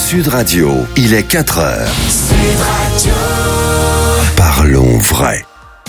Sud Radio, il est 4h. Sud Radio. Parlons vrai.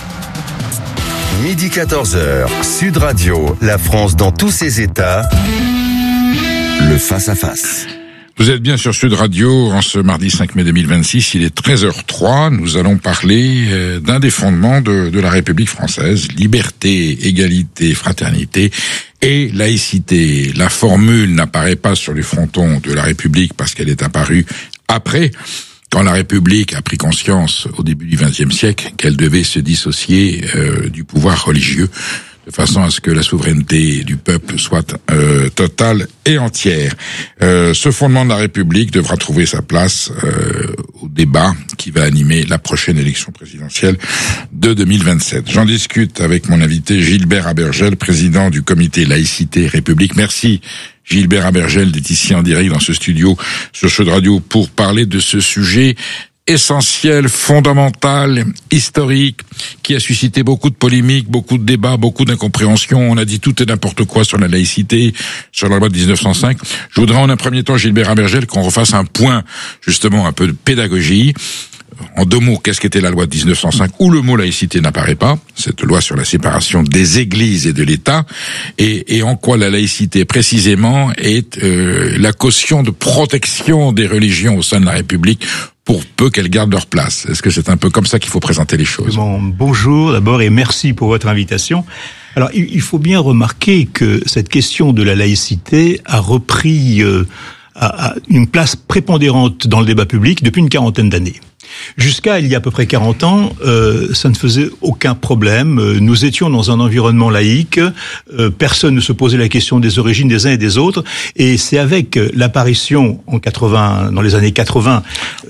Midi 14h, Sud Radio, la France dans tous ses états. Le face-à-face. Vous êtes bien sur Sud Radio en ce mardi 5 mai 2026, il est 13h03. Nous allons parler d'un des fondements de la République française, liberté, égalité, fraternité et laïcité. La formule n'apparaît pas sur les frontons de la République parce qu'elle est apparue après, quand la République a pris conscience au début du XXe siècle qu'elle devait se dissocier du pouvoir religieux, de façon à ce que la souveraineté du peuple soit totale et entière. Ce fondement de la République devra trouver sa place au débat qui va animer la prochaine élection présidentielle de 2027. J'en discute avec mon invité Gilbert Abergel, président du comité Laïcité République. Merci Gilbert Abergel d'être ici en direct dans ce studio sur Sud Radio pour parler de ce sujet essentiel, fondamental, historique, qui a suscité beaucoup de polémiques, beaucoup de débats, beaucoup d'incompréhensions. On a dit tout et n'importe quoi sur la laïcité, sur la loi de 1905. Je voudrais en un premier temps, Gilbert Abergel, qu'on refasse un point, justement, un peu de pédagogie. En deux mots, qu'est-ce qu'était la loi de 1905, où le mot laïcité n'apparaît pas, cette loi sur la séparation des églises et de l'État, et en quoi la laïcité précisément est la caution de protection des religions au sein de la République, pour peu qu'elles gardent leur place. Est-ce que c'est un peu comme ça qu'il faut présenter les choses ? Bonjour d'abord et merci pour votre invitation. Alors il faut bien remarquer que cette question de la laïcité a repris une place prépondérante dans le débat public depuis une quarantaine d'années. Jusqu'à il y a à peu près 40 ans, ça ne faisait aucun problème. Nous étions dans un environnement laïque. Personne ne se posait la question des origines des uns et des autres. Et c'est avec l'apparition dans les années 80,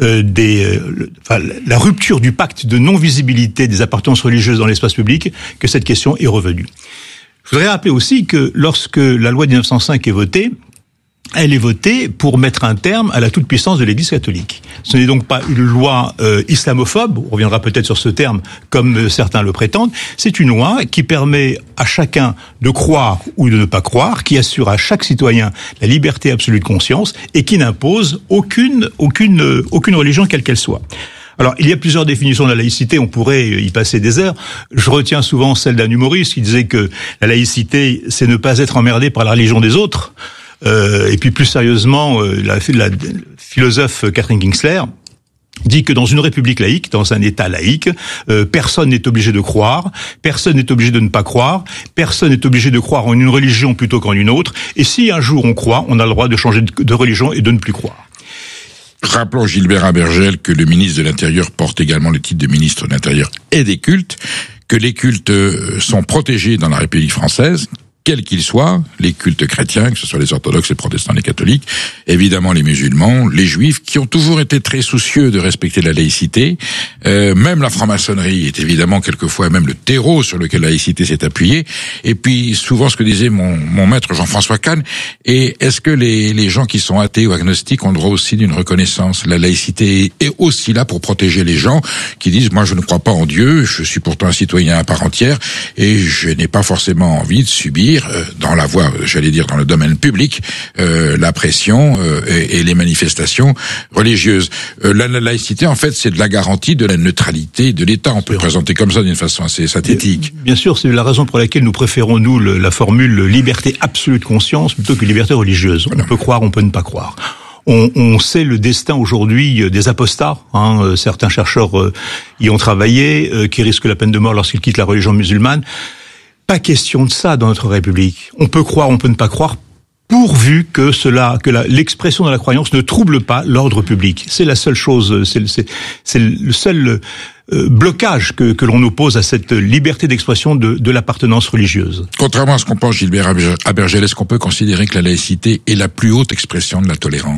la rupture du pacte de non-visibilité des appartenances religieuses dans l'espace public que cette question est revenue. Je voudrais rappeler aussi que lorsque la loi de 1905 est votée, elle est votée pour mettre un terme à la toute-puissance de l'Église catholique. Ce n'est donc pas une loi islamophobe, on reviendra peut-être sur ce terme, comme certains le prétendent. C'est une loi qui permet à chacun de croire ou de ne pas croire, qui assure à chaque citoyen la liberté absolue de conscience et qui n'impose aucune religion quelle qu'elle soit. Alors, il y a plusieurs définitions de la laïcité, on pourrait y passer des heures. Je retiens souvent celle d'un humoriste qui disait que la laïcité, c'est ne pas être emmerdé par la religion des autres. Et puis plus sérieusement, la philosophe Catherine Kingsler dit que dans une république laïque, dans un État laïque, personne n'est obligé de croire, personne n'est obligé de ne pas croire, personne n'est obligé de croire en une religion plutôt qu'en une autre, et si un jour on croit, on a le droit de changer de religion et de ne plus croire. Rappelons, Gilbert Abergel, que le ministre de l'Intérieur porte également le titre de ministre de l'Intérieur et des cultes, que les cultes sont protégés dans la République française, quels qu'ils soient, les cultes chrétiens, que ce soit les orthodoxes, les protestants, les catholiques, évidemment les musulmans, les juifs, qui ont toujours été très soucieux de respecter la laïcité. Même la franc-maçonnerie est évidemment quelquefois même le terreau sur lequel la laïcité s'est appuyée. Et puis souvent ce que disait mon maître Jean-François Kahn, et est-ce que les gens qui sont athées ou agnostiques ont le droit aussi d'une reconnaissance ? La laïcité est aussi là pour protéger les gens qui disent « moi je ne crois pas en Dieu, je suis pourtant un citoyen à part entière et je n'ai pas forcément envie de subir dans la voie, j'allais dire dans le domaine public, la pression et les manifestations religieuses. La laïcité, en fait, c'est de la garantie de la neutralité de l'État. On peut le présenter comme ça d'une façon assez synthétique. Bien sûr, c'est la raison pour laquelle nous préférons, nous, la formule liberté absolue de conscience plutôt que liberté religieuse. Voilà. On peut croire, on peut ne pas croire. On sait le destin aujourd'hui des apostats. Certains chercheurs y ont travaillé, qui risquent la peine de mort lorsqu'ils quittent la religion musulmane. Pas question de ça dans notre République. On peut croire, on peut ne pas croire, pourvu que l'expression de la croyance ne trouble pas l'ordre public. C'est la seule chose, c'est le seul blocage que l'on oppose à cette liberté d'expression de l'appartenance religieuse. Contrairement à ce qu'on pense, Gilbert Abergel, est-ce qu'on peut considérer que la laïcité est la plus haute expression de la tolérance ?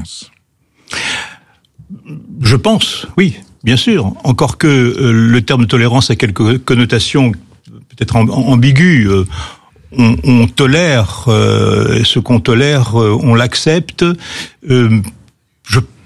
Je pense, oui, bien sûr. Encore que le terme de tolérance a quelques connotations peut-être ambigu. On tolère ce qu'on tolère, on l'accepte. Je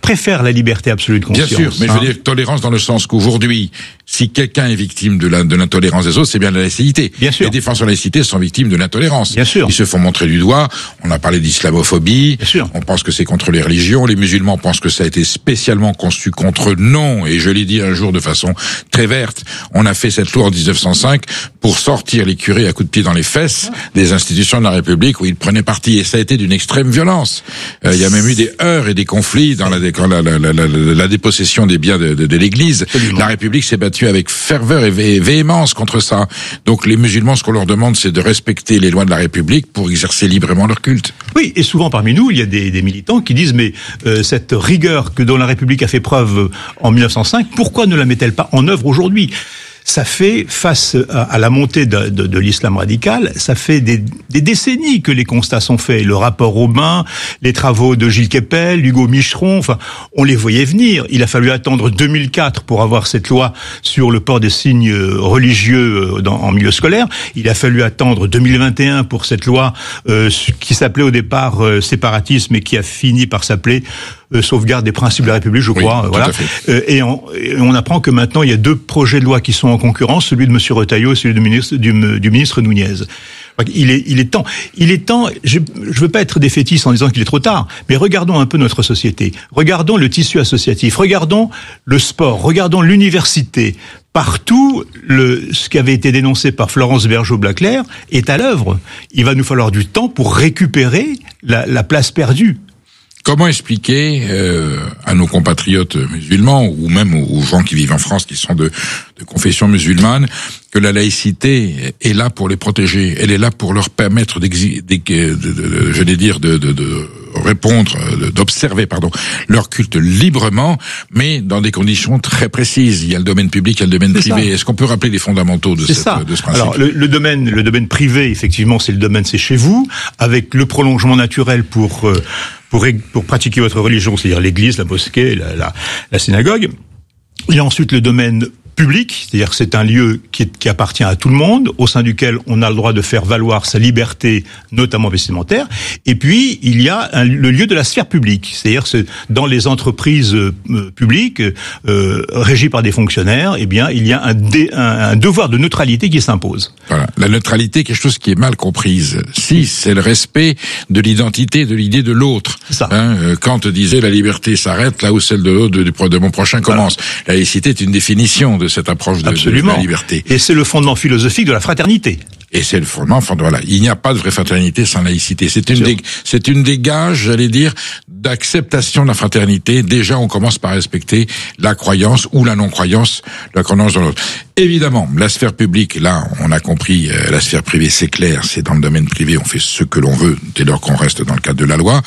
préfèrent la liberté absolue de conscience. Bien sûr, mais je veux dire tolérance dans le sens qu'aujourd'hui, si quelqu'un est victime de l'intolérance des autres, c'est bien la laïcité. Bien sûr. Les défenseurs de la laïcité sont victimes de l'intolérance. Bien sûr. Ils se font montrer du doigt. On a parlé d'islamophobie. Bien sûr. On pense que c'est contre les religions. Les musulmans pensent que ça a été spécialement conçu contre eux. Non. Et je l'ai dit un jour de façon très verte. On a fait cette loi en 1905 pour sortir les curés à coups de pied dans les fesses des institutions de la République où ils prenaient parti. Et ça a été d'une extrême violence. Il y a même eu des heurts et des conflits dans la dépossession des biens de l'Église. Absolument. La République s'est battue avec ferveur et véhémence contre ça. Donc les musulmans, ce qu'on leur demande, c'est de respecter les lois de la République pour exercer librement leur culte. Oui, et souvent parmi nous, il y a des militants qui disent mais cette rigueur dont la République a fait preuve en 1905, pourquoi ne la met-elle pas en œuvre aujourd'hui ? Ça fait, face à la montée de l'islam radical, ça fait des décennies que les constats sont faits. Le rapport Aubin, les travaux de Gilles Kepel, Hugo Micheron, enfin, on les voyait venir. Il a fallu attendre 2004 pour avoir cette loi sur le port des signes religieux en milieu scolaire. Il a fallu attendre 2021 pour cette loi qui s'appelait au départ séparatisme et qui a fini par s'appeler sauvegarde des principes de la République, je crois. Oui, voilà. tout à fait. Et on apprend que maintenant il y a 2 projets de loi qui sont en concurrence, celui de M. Retailleau et celui du ministre Nunez. Il est temps. Je veux pas être défaitiste en disant qu'il est trop tard, mais regardons un peu notre société. Regardons le tissu associatif. Regardons le sport. Regardons l'université. Partout, ce qui avait été dénoncé par Florence Bergeau-Blaclair est à l'œuvre. Il va nous falloir du temps pour récupérer la place perdue. Comment expliquer à nos compatriotes musulmans ou même aux gens qui vivent en France qui sont de confession musulmane que la laïcité est là pour les protéger, elle est là pour leur permettre d'observer leur culte librement, mais dans des conditions très précises. Il y a le domaine public, il y a le domaine privé. Est-ce qu'on peut rappeler les fondamentaux de ce principe ? Alors le domaine privé, effectivement, c'est chez vous, avec le prolongement naturel pour pratiquer votre religion, c'est-à-dire l'église, la mosquée, la synagogue. Il y a ensuite le domaine public, c'est-à-dire que c'est un lieu qui appartient à tout le monde, au sein duquel on a le droit de faire valoir sa liberté, notamment vestimentaire. Et puis, il y a le lieu de la sphère publique, c'est-à-dire que dans les entreprises publiques régies par des fonctionnaires, eh bien, il y a un devoir de neutralité qui s'impose. Voilà. La neutralité, quelque chose qui est mal comprise. Si, c'est le respect de l'identité, de l'idée de l'autre. Ça. Kant disait la liberté s'arrête là où celle de l'autre, de mon prochain commence. La laïcité est une définition de cette approche de la liberté. Et c'est le fondement philosophique de la fraternité. Et c'est le fondement, voilà. Il n'y a pas de vraie fraternité sans laïcité. C'est une des gages, j'allais dire, d'acceptation de la fraternité. Déjà, on commence par respecter la croyance ou la non-croyance, la croyance dans l'autre. Évidemment, la sphère publique, là, on a compris, la sphère privée, c'est clair, c'est dans le domaine privé, on fait ce que l'on veut, dès lors qu'on reste dans le cadre de la loi.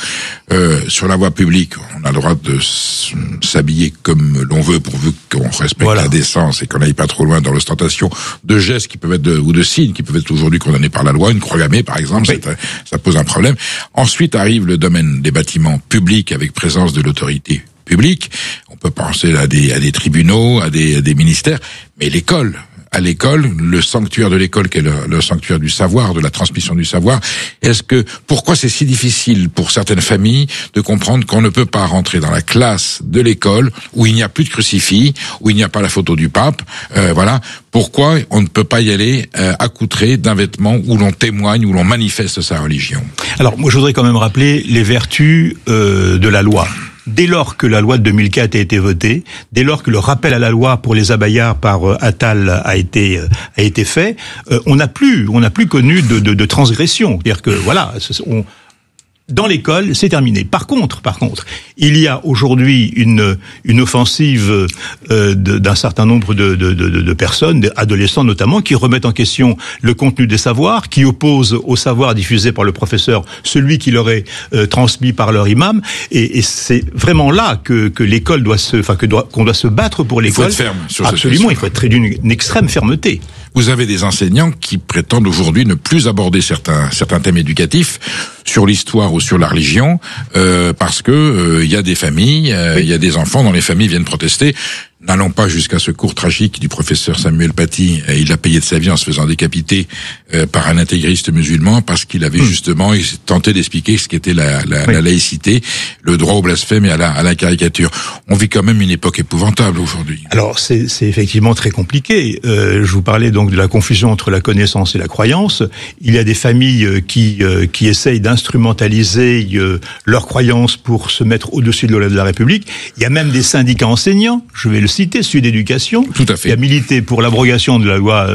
Sur la voie publique, on a le droit de s'habiller comme l'on veut, pourvu qu'on respecte la décence et qu'on n'aille pas trop loin dans l'ostentation de gestes qui peuvent être ou de signes qui peuvent être aujourd'hui condamnés par la loi. Une croix gammée, par exemple, ça pose un problème. Ensuite arrive le domaine des bâtiments publics avec présence de l'autorité publique. On peut penser à des tribunaux, à des ministères, mais l'école. À l'école, le sanctuaire de l'école qui est le sanctuaire du savoir, de la transmission du savoir. Pourquoi c'est si difficile pour certaines familles de comprendre qu'on ne peut pas rentrer dans la classe de l'école où il n'y a plus de crucifix, où il n'y a pas la photo du pape, voilà. Pourquoi on ne peut pas y aller accoutré d'un vêtement où l'on témoigne, où l'on manifeste sa religion? Alors, moi, je voudrais quand même rappeler les vertus de la loi. Dès lors que la loi de 2004 a été votée, dès lors que le rappel à la loi pour les abayards par Attal a été fait, on n'a plus connu de transgression. C'est-à-dire que voilà, dans l'école, c'est terminé. Par contre, il y a aujourd'hui une offensive d'un certain nombre de personnes, d'adolescents notamment, qui remettent en question le contenu des savoirs, qui opposent au savoir diffusé par le professeur celui qui leur est transmis par leur imam. Et c'est vraiment là que l'école qu'on doit se battre pour l'école. Il faut être ferme sur Absolument, il faut être d'une extrême fermeté. Vous avez des enseignants qui prétendent aujourd'hui ne plus aborder certains thèmes éducatifs sur l'histoire ou sur la religion parce que il y a des familles, il y a des enfants dont les familles viennent protester. N'allons pas jusqu'à ce cours tragique du professeur Samuel Paty. Il a payé de sa vie en se faisant décapiter par un intégriste musulman parce qu'il avait justement tenté d'expliquer ce qu'était la laïcité, le droit au blasphème et à la caricature. On vit quand même une époque épouvantable aujourd'hui. Alors c'est effectivement très compliqué. Je vous parlais donc de la confusion entre la connaissance et la croyance. Il y a des familles qui essayent d'instrumentaliser leur croyance pour se mettre au-dessus de la République. Il y a même des syndicats enseignants, je vais le citer, Sud Éducation, tout à fait, qui a milité pour l'abrogation de la loi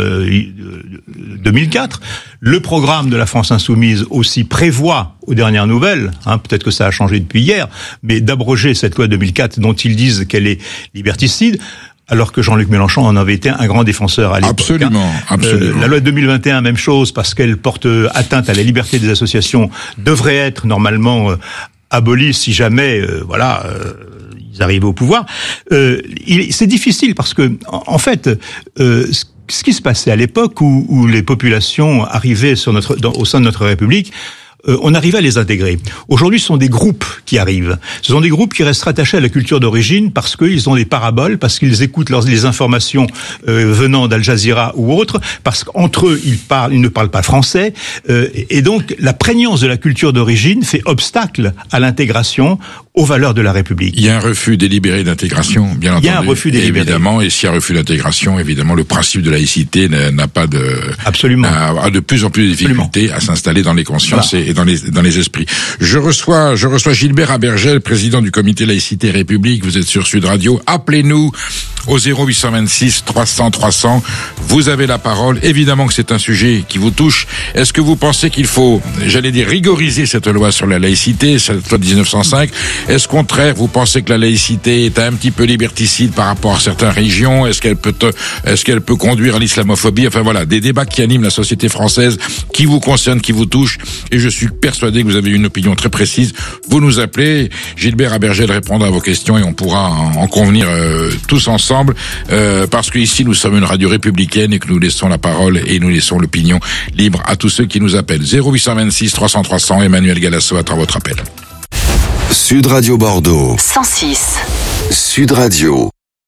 2004. Le programme de la France Insoumise aussi prévoit, aux dernières nouvelles, peut-être que ça a changé depuis hier, mais d'abroger cette loi 2004 dont ils disent qu'elle est liberticide, alors que Jean-Luc Mélenchon en avait été un grand défenseur à l'époque. Absolument, absolument. La loi de 2021, même chose, parce qu'elle porte atteinte à la liberté des associations, devrait être normalement abolie si jamais, ils arrivent au pouvoir. C'est difficile parce que, en fait, ce qui se passait à l'époque où les populations arrivaient au sein de notre République, on arrivait à les intégrer. Aujourd'hui, ce sont des groupes qui arrivent. Ce sont des groupes qui restent rattachés à la culture d'origine parce qu'ils ont des paraboles, parce qu'ils écoutent les informations venant d'Al Jazeera ou autres, parce qu'entre eux, ils ne parlent pas français. Et donc, la prégnance de la culture d'origine fait obstacle à l'intégration aux valeurs de la République. Il y a un refus délibéré d'intégration, bien entendu. Il y a un refus délibéré. Évidemment, et s'il y a un refus d'intégration, évidemment, le principe de laïcité n'a pas de... Absolument. A de plus en plus de difficultés à s'installer dans les consciences et dans les esprits. Je reçois Gilbert Abergel, président du comité Laïcité et République. Vous êtes sur Sud Radio. Appelez-nous au 0826 300 300. Vous avez la parole. Évidemment que c'est un sujet qui vous touche. Est-ce que vous pensez qu'il faut, rigoriser cette loi sur la laïcité, cette loi de 1905? Est-ce qu'au contraire, vous pensez que la laïcité est un petit peu liberticide par rapport à certaines régions? Est-ce qu'elle peut conduire à l'islamophobie? Enfin voilà, des débats qui animent la société française, qui vous concernent, qui vous touchent. Et je suis persuadé que vous avez une opinion très précise. Vous nous appelez, Gilbert Abergel répondra à vos questions et on pourra en convenir tous ensemble, parce que ici nous sommes une radio républicaine et que nous laissons la parole et nous laissons l'opinion libre à tous ceux qui nous appellent. 0826 300 300. Emmanuel Galasso attend votre appel. Sud Radio Bordeaux 106. Sud Radio.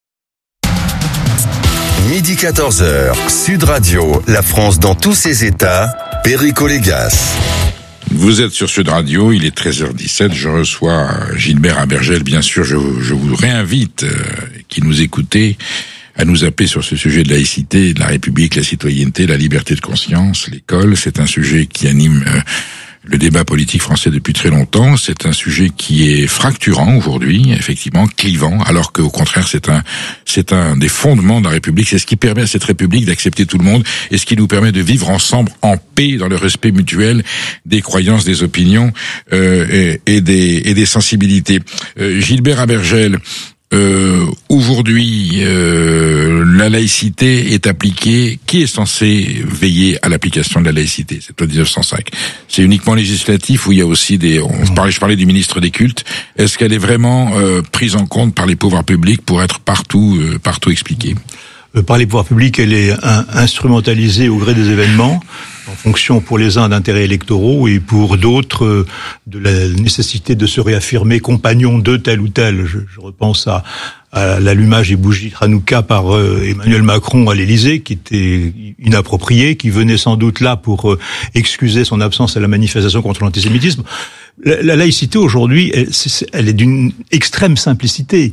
Midi 14h, Sud Radio, la France dans tous ses états, Perico Légas. Vous êtes sur Sud Radio, il est 13h17, je reçois Gilbert Abergel, bien sûr, je vous réinvite, qui nous écoutez, à nous appeler sur ce sujet de laïcité, de la République, la citoyenneté, la liberté de conscience, l'école. C'est un sujet qui anime le débat politique français depuis très longtemps. C'est un sujet qui est fracturant aujourd'hui, effectivement, clivant, alors qu'au contraire, c'est un des fondements de la République. C'est ce qui permet à cette République d'accepter tout le monde et ce qui nous permet de vivre ensemble en paix, dans le respect mutuel des croyances, des opinions et des sensibilités. Gilbert Abergel, aujourd'hui, la laïcité est appliquée. Qui est censé veiller à l'application de la laïcité? C'est loi 1905. C'est uniquement législatif ou il y a aussi je parlais du ministre des cultes. Est-ce qu'elle est vraiment prise en compte par les pouvoirs publics pour être partout expliquée? Par les pouvoirs publics, elle est instrumentalisée au gré des événements, en fonction pour les uns d'intérêts électoraux et pour d'autres de la nécessité de se réaffirmer compagnon de tel ou tel. Je repense à l'allumage des bougies de Hanouka par Emmanuel Macron à l'Élysée, qui était inapproprié, qui venait sans doute là pour excuser son absence à la manifestation contre l'antisémitisme. La laïcité aujourd'hui, elle est d'une extrême simplicité.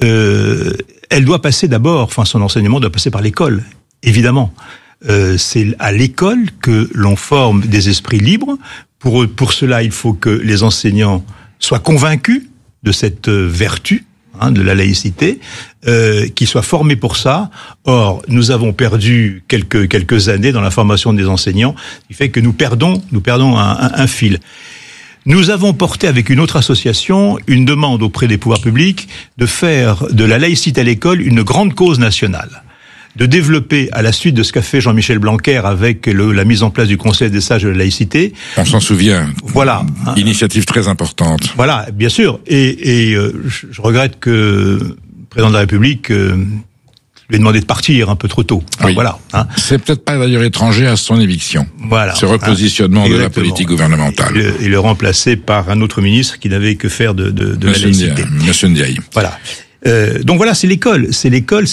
Elle doit passer son enseignement doit passer par l'école, évidemment. C'est à l'école que l'on forme des esprits libres. Pour cela, il faut que les enseignants soient convaincus de cette vertu, de la laïcité, qu'ils soient formés pour ça. Or, nous avons perdu quelques années dans la formation des enseignants, ce qui fait que nous perdons un fil. Nous avons porté avec une autre association une demande auprès des pouvoirs publics de faire de la laïcité à l'école une grande cause nationale, de développer, à la suite de ce qu'a fait Jean-Michel Blanquer avec la mise en place du Conseil des sages de la laïcité. On s'en souvient. Voilà. Initiative très importante. Voilà, bien sûr. Et je regrette que le président de la République lui ait demandé de partir un peu trop tôt. Oui. Voilà. C'est peut-être pas d'ailleurs étranger à son éviction. Voilà. Ce repositionnement de la politique gouvernementale. Et le remplacer par un autre ministre qui n'avait que faire de la laïcité. Monsieur Ndiaye. Voilà. Donc voilà, c'est l'école, c'est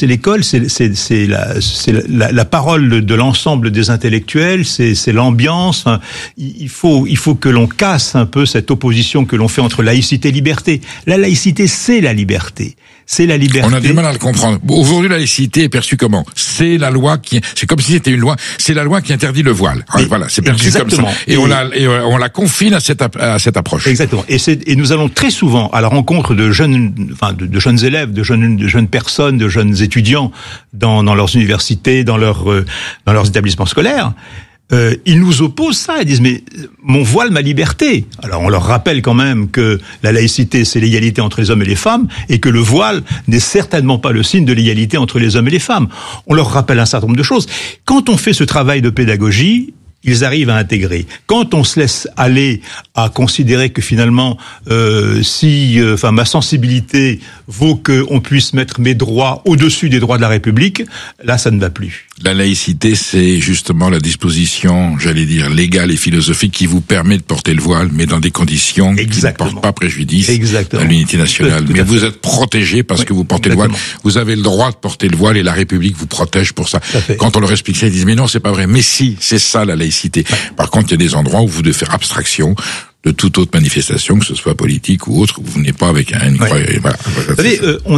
la parole de l'ensemble des intellectuels, c'est l'ambiance. Enfin, il faut que l'on casse un peu cette opposition que l'on fait entre laïcité et liberté. La laïcité, c'est la liberté. C'est la liberté. On a du mal à le comprendre. Aujourd'hui, la laïcité est perçue comment? C'est la loi c'est comme si c'était une loi. C'est la loi qui interdit le voile. Voilà, c'est perçu exactement. comme ça. Et on la confine à cette approche. Exactement. Et nous allons très souvent à la rencontre de jeunes élèves, de jeunes personnes, de jeunes étudiants dans leurs universités, dans leurs établissements scolaires. Ils nous opposent ça, ils disent mais mon voile, ma liberté. Alors on leur rappelle quand même que la laïcité c'est l'égalité entre les hommes et les femmes et que le voile n'est certainement pas le signe de l'égalité entre les hommes et les femmes. On leur rappelle un certain nombre de choses. Quand on fait ce travail de pédagogie, ils arrivent à intégrer. Quand on se laisse aller à considérer que finalement, ma sensibilité vaut qu'on puisse mettre mes droits au-dessus des droits de la République, là, ça ne va plus. La laïcité, c'est justement la disposition, j'allais dire, légale et philosophique qui vous permet de porter le voile, mais dans des conditions qui ne portent pas préjudice à l'unité nationale. Mais vous êtes protégé parce que vous portez le voile. Vous avez le droit de porter le voile et la République vous protège pour ça. Quand on leur explique ça, ils disent mais non, c'est pas vrai. Mais si, c'est ça la laïcité. Par contre, il y a des endroits où vous devez faire abstraction de toute autre manifestation, que ce soit politique ou autre, vous venez pas avec une croyance. Voilà. Vous savez,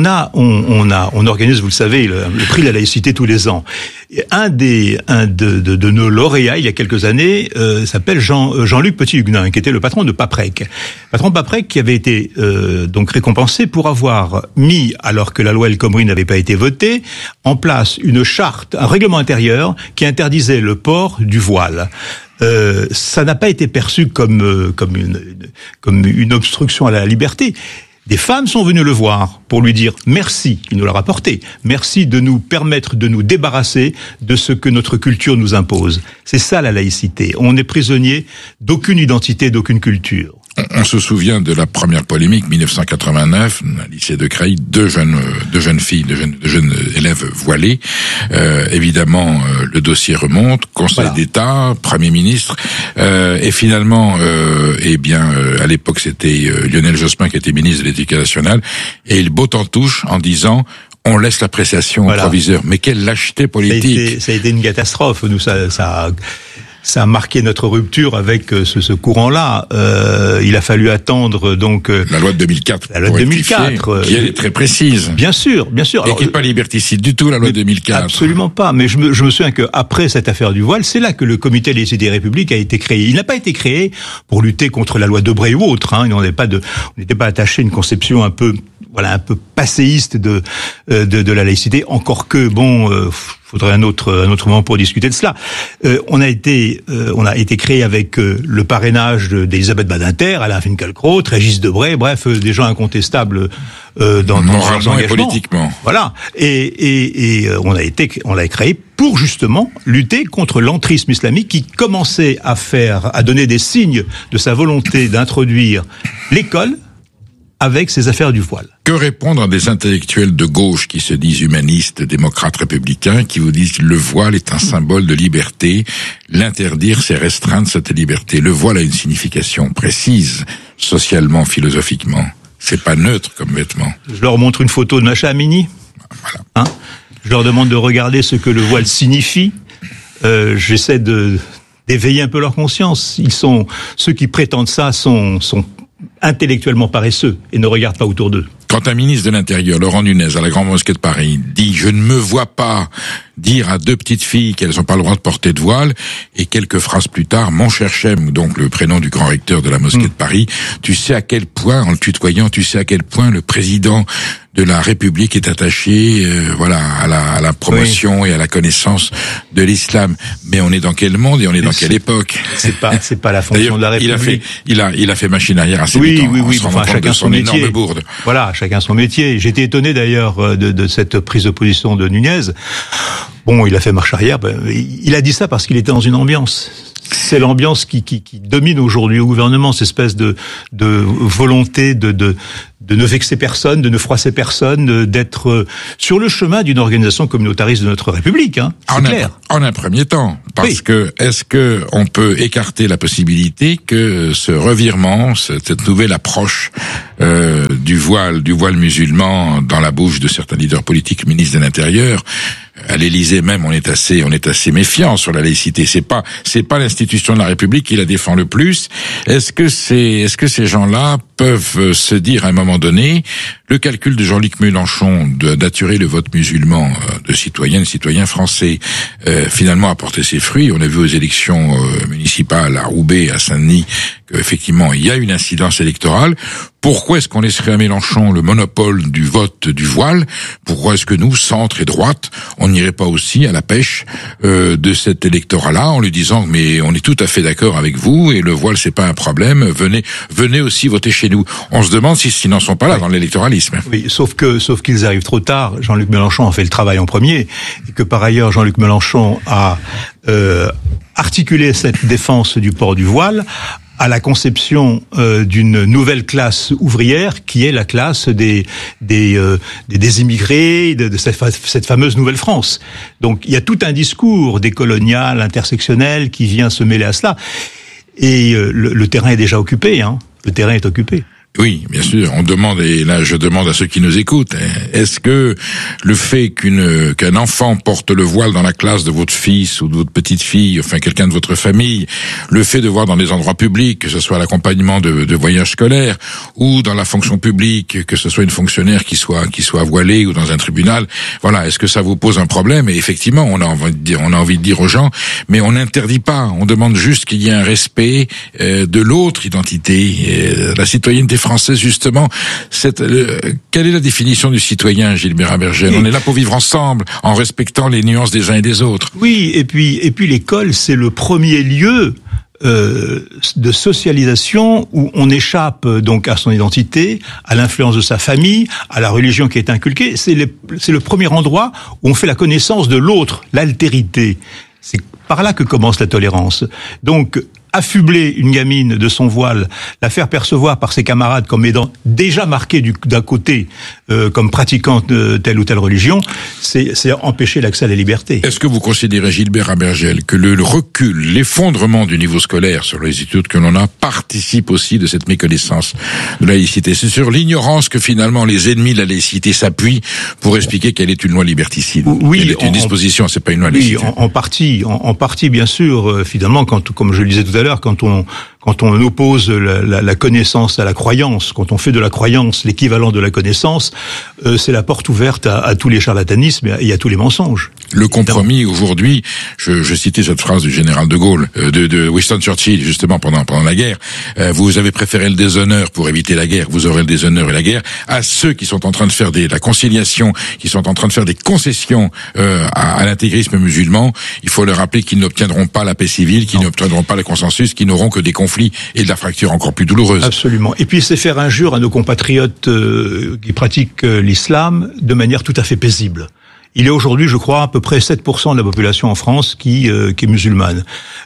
on organise, vous le savez, le prix de la laïcité tous les ans. Et un de nos lauréats, il y a quelques années, s'appelle Jean-Luc Petit-Huguenin, qui était le patron de Paprec. Patron de Paprec qui avait été donc récompensé pour avoir mis, alors que la loi El Khomri n'avait pas été votée, en place une charte, un règlement intérieur qui interdisait le port du voile. Ça n'a pas été perçu comme une obstruction à la liberté. Des femmes sont venues le voir pour lui dire merci, il nous l'a rapporté, merci de nous permettre de nous débarrasser de ce que notre culture nous impose. C'est ça la laïcité. On est prisonnier d'aucune identité, d'aucune culture. On se souvient de la première polémique, 1989, au lycée de Creil, deux jeunes élèves voilés. Évidemment, le dossier remonte, Conseil d'État, Premier ministre, et finalement, à l'époque, c'était Lionel Jospin qui était ministre de l'Éducation nationale, et il botte en touche en disant on laisse l'appréciation au proviseur. Mais quelle lâcheté politique! Ça a été une catastrophe. Nous, ça a marqué notre rupture avec ce courant-là. Il a fallu attendre donc la loi de 2004. La loi de 2004 qui est très précise. Bien sûr. Et qui n'est pas liberticide du tout, la loi de 2004. Absolument pas. Mais je me souviens que après cette affaire du voile, c'est là que le Comité de laïcité et République a été créé. Il n'a pas été créé pour lutter contre la loi Debré ou autre. On n'était pas attaché à une conception un peu passéiste de la laïcité. Encore que faudrait un autre moment pour discuter de cela. On a été créé avec le parrainage d'Elisabeth Badinter, Alain Finkielkraut, Régis Debray, bref, des gens incontestables dans leurs engagements. Et politiquement. Voilà. Et on l'a créé pour justement lutter contre l'entrisme islamique qui commençait à donner des signes de sa volonté d'introduire l'école avec ces affaires du voile. Que répondre à des intellectuels de gauche qui se disent humanistes, démocrates, républicains, qui vous disent que le voile est un symbole de liberté, l'interdire c'est restreindre cette liberté. Le voile a une signification précise, socialement, philosophiquement. C'est pas neutre comme vêtement. Je leur montre une photo de Macha Amini. Voilà. Je leur demande de regarder ce que le voile signifie. J'essaie d'éveiller un peu leur conscience. Ceux qui prétendent ça sont intellectuellement paresseux et ne regardent pas autour d'eux. Quand un ministre de l'Intérieur, Laurent Nunez, à la Grande Mosquée de Paris, dit « Je ne me vois pas dire à deux petites filles qu'elles n'ont pas le droit de porter de voile », et quelques phrases plus tard, « Mon cher Chem », donc le prénom du grand recteur de la Mosquée de Paris, tu sais à quel point, en le tutoyant, tu sais à quel point le président de la République est attaché, à la promotion et à la connaissance de l'islam. Mais on est dans quel monde et on est dans quelle époque? C'est pas la fonction de la République. Il a fait machine arrière assez vite. Oui. Chacun son métier. Énorme bourde. Voilà, chacun son métier. J'étais étonné d'ailleurs de cette prise de position de Nunez. Il a fait marche arrière. Il a dit ça parce qu'il était dans une ambiance. C'est l'ambiance qui domine aujourd'hui au gouvernement, cette espèce de volonté de ne vexer personne, de ne froisser personne, d'être sur le chemin d'une organisation communautariste de notre République. C'est clair. En un premier temps, parce que est-ce que on peut écarter la possibilité que ce revirement, cette nouvelle approche du voile musulman dans la bouche de certains leaders politiques, ministres de l'Intérieur, à l'Élysée même, on est assez méfiant sur la laïcité. C'est pas l'institution de la République qui la défend le plus. Est-ce que ces gens-là peuvent se dire à un moment donné, le calcul de Jean-Luc Mélenchon d'attirer le vote musulman de citoyennes et citoyens français, finalement a porté ses fruits. On a vu aux élections municipales à Roubaix, à Saint-Denis, qu'effectivement il y a une incidence électorale. Pourquoi est-ce qu'on laisserait à Mélenchon le monopole du vote du voile? Pourquoi est-ce que nous, centre et droite, on n'irait pas aussi à la pêche de cet électorat-là en lui disant mais on est tout à fait d'accord avec vous et le voile c'est pas un problème, venez aussi voter chez nous. On se demande s'ils n'en sont pas là dans l'électoralisme. Oui, sauf qu'ils arrivent trop tard. Jean-Luc Mélenchon a fait le travail en premier et que par ailleurs Jean-Luc Mélenchon a articulé cette défense du port du voile à la conception d'une nouvelle classe ouvrière qui est la classe des immigrés, de cette fameuse Nouvelle France. Donc il y a tout un discours décolonial, intersectionnel qui vient se mêler à cela. Et le terrain est déjà occupé, Le terrain est occupé. Oui, bien sûr. On demande, et là je demande à ceux qui nous écoutent, est-ce que le fait qu'un enfant porte le voile dans la classe de votre fils ou de votre petite fille, enfin quelqu'un de votre famille, le fait de voir dans des endroits publics, que ce soit l'accompagnement de voyages scolaires ou dans la fonction publique, que ce soit une fonctionnaire qui soit voilée ou dans un tribunal, voilà, est-ce que ça vous pose un problème? Et effectivement, on a envie de dire aux gens, mais on n'interdit pas, on demande juste qu'il y ait un respect de l'autre identité, la citoyenneté française, justement, quelle est la définition du citoyen, Gilbert Abergel? On est là pour vivre ensemble, en respectant les nuances des uns et des autres. Oui, et puis l'école, c'est le premier lieu de socialisation où on échappe donc à son identité, à l'influence de sa famille, à la religion qui est inculquée. C'est le premier endroit où on fait la connaissance de l'autre, l'altérité. C'est par là que commence la tolérance. Donc, affubler une gamine de son voile, la faire percevoir par ses camarades comme étant déjà marquée d'un côté comme pratiquant de telle ou telle religion, c'est empêcher l'accès à la liberté. Est-ce que vous considérez, Gilbert Abergel, que le recul, l'effondrement du niveau scolaire sur les études que l'on a participe aussi de cette méconnaissance de la laïcité? C'est sur l'ignorance que finalement les ennemis de la laïcité s'appuient pour expliquer qu'elle est une loi liberticide. Oui, elle est une disposition, c'est pas une loi laïcité. Oui, en partie, bien sûr. Finalement, comme je le disais tout à l'heure, quand on oppose la connaissance à la croyance, quand on fait de la croyance l'équivalent de la connaissance, c'est la porte ouverte à tous les charlatanismes et à tous les mensonges. Le compromis aujourd'hui, je citais cette phrase du général de Gaulle, de Winston Churchill, justement pendant la guerre. Vous avez préféré le déshonneur pour éviter la guerre, vous aurez le déshonneur et la guerre. À ceux qui sont en train de faire la conciliation, qui sont en train de faire des concessions à l'intégrisme musulman, il faut leur rappeler qu'ils n'obtiendront pas la paix civile, qu'ils n'obtiendront pas le consensus, qu'ils n'auront que des conflits et de la fracture encore plus douloureuse. Absolument. Et puis c'est faire injure à nos compatriotes qui pratiquent l'islam de manière tout à fait paisible. Il y a aujourd'hui, je crois, à peu près 7% de la population en France qui est musulmane.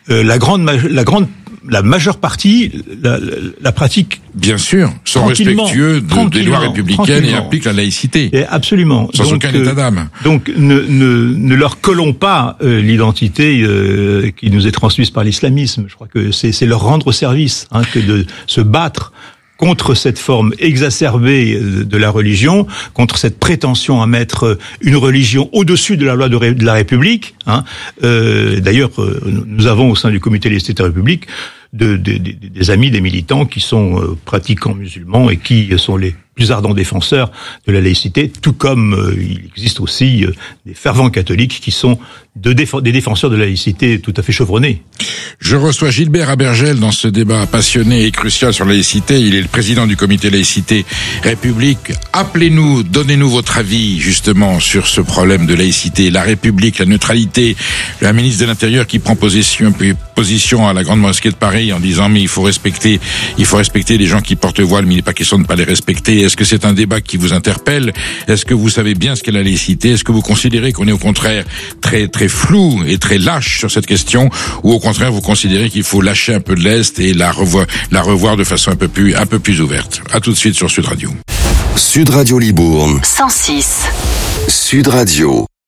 La majeure partie la pratique. Bien sûr, sont respectueux des lois républicaines et appliquent la laïcité. Et absolument. Sans aucun état d'âme. Donc ne leur collons pas l'identité qui nous est transmise par l'islamisme. Je crois que c'est leur rendre service que de se battre contre cette forme exacerbée de la religion, contre cette prétention à mettre une religion au-dessus de la loi de la République. D'ailleurs, nous avons au sein du comité de laïcité de la République des amis, des militants qui sont pratiquants musulmans et qui sont les plus ardents défenseurs de la laïcité, tout comme il existe aussi des fervents catholiques qui sont des défenseurs de la laïcité tout à fait chevronnés. Je reçois Gilbert Abergel dans ce débat passionné et crucial sur la laïcité. Il est le président du comité laïcité République. Appelez-nous, donnez-nous votre avis justement sur ce problème de laïcité, la République, la neutralité. La ministre de l'Intérieur qui prend position à la Grande Mosquée de Paris en disant mais il faut respecter les gens qui portent le voile, mais il n'est pas question de ne pas les respecter. Est-ce que c'est un débat qui vous interpelle? Est-ce que vous savez bien ce qu'est la laïcité? Est-ce que vous considérez qu'on est au contraire très très flou et très lâche sur cette question, ou au contraire vous considérez qu'il faut lâcher un peu de lest et la revoir de façon un peu plus ouverte? À tout de suite sur Sud Radio. Sud Radio Libourne. 106. Sud Radio.